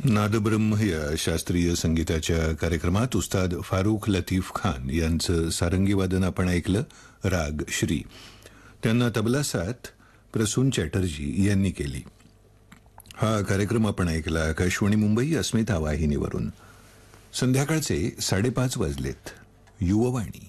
नादब्रह्म या शास्त्रीय संगीताच्या कार्यक्रमात उस्ताद फारुख लतीफ खान यांचं सारंगी वादन आपण ऐकलं. राग श्री. त्यांना तबला साथ प्रसून चॅटर्जी यांनी केली. हा कार्यक्रम आपण ऐकला आकाशवाणी मुंबई अस्मिता वाहिनीवरून. संध्याकाळचे 5:30 वाजलेत. युववाणी.